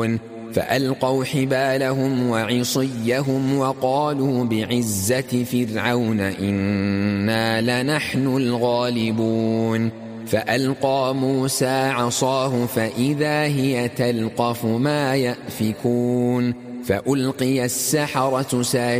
فألقوا حبالهم وعصيهم وقالوا بعزة فرعون إنا لنحن الغالبون فألقى موسى عصاه فإذا هي تلقف ما يأفكون فألقي السحرة ساجدين